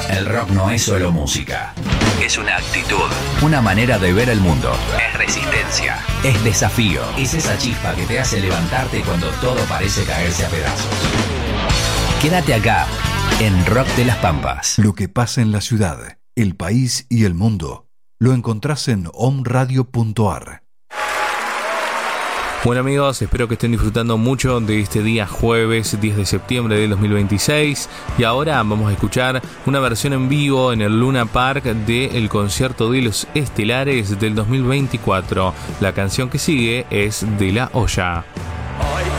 El rock no es solo música. Es una actitud, una manera de ver el mundo. Es resistencia, es desafío. Es esa chispa que te hace levantarte cuando todo parece caerse a pedazos. Quédate acá, en Rock de las Pampas. Lo que pasa en la ciudad, el país y el mundo, lo encontrás en omradio.ar. Bueno amigos, espero que estén disfrutando mucho de este día jueves 10 de septiembre del 2026 y ahora vamos a escuchar una versión en vivo en el Luna Park del concierto de los Estelares del 2024. La canción que sigue es De La Olla.